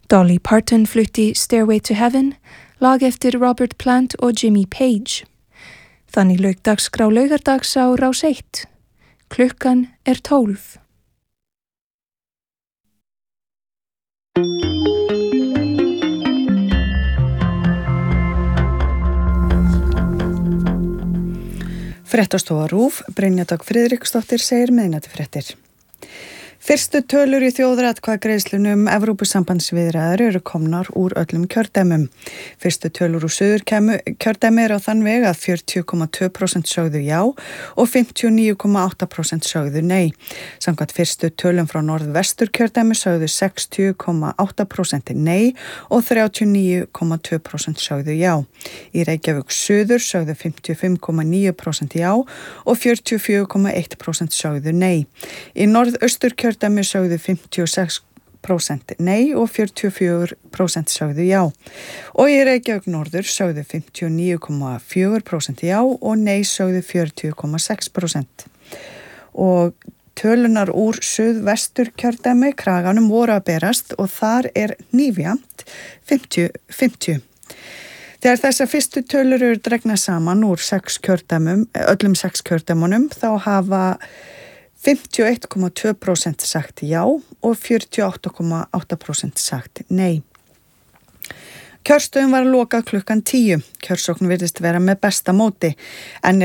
Dolly Parton flutti Stairway to Heaven, lag eftir Robert Plant og Jimmy Page. Þannig lauk dagskrá laugardags á Rás 1. Klukkan 12. Fréttastofa RÚV, Brynja Dögg Friðriksdóttir segir miðnættifréttir. Fyrstu tölur í þjóðaratkvæðagreiðslunum Evrópusambandsviðræður eru komnar úr öllum kjördæmum. Fyrstu tölur úr suðurkjördæmi eru á þann veg að 40,2% sögðu já og 59,8% sögðu nei. Samkvæmt fyrstu tölum frá norðvesturkjördæmi sögðu 60,8% nei og 39,2% sögðu já. Í Reykjavík suður sögðu 55,9% já og 44,1% sögðu nei. Í norðausturkjördæmi sögðu 56% nei og 44% sögðu já. Og í Reykjavík norður sögðu 59,4% já og nei sögðu 40,6%. Og tölunar úr suðvesturkjördæmi kraganum voru að berast og þar er hnífjafnt 50-50. Þegar þessar fyrstu tölur eru dregnar saman úr öllum 6 kjördæmunum þá hafa 51,2% sagt já og 48,8% sagt nei. Kjörstöðum var að loka klukkan 10. Kjörsókn virðist vera með besta móti en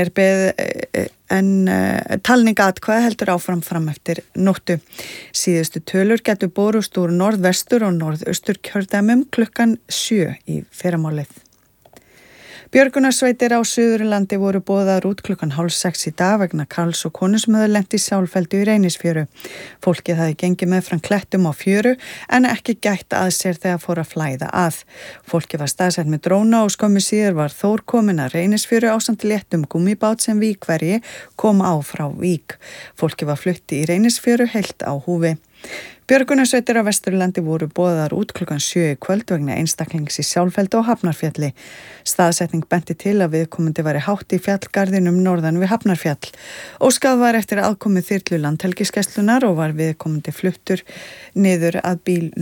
talning atkvæða heldur áfram eftir nóttu. Síðustu tölur getur borist úr norðvestur og norðaustur kjördæmum klukkan 7 í fyrramálið. Björgunarsveitir á Suðurlandi voru boðaðar út klukkan 5:30 í dag vegna karls og konu sem höfðu lent í sjálffeldu í Reynisfjöru. Fólkið hafði gengið meðfram klettum á fjöru en ekki gætt að sér þegar fór að flæða að. Fólkið var staðsett með dróna og skömmu síðar var Þór kominn að Reynisfjöru ásamt léttum gúmmíbát sem Víkverji kom á frá Vík. Fólkið var flutti í Reynisfjöru heilt á húfi. Björgunarsveitir á Vesturlandi voru boðaðar út klukkan 7 í kvöld vegna einstaklings í Sjálffeldi og Hafnarfjalli. Staðsetning benti til að viðkomandi væri hátt í fjallgarðinum norðan við Hafnarfjall. Óskað var eftir aðkomu þyrlu Landhelgisgæslunnar og var viðkomandi fluttur niður að bíl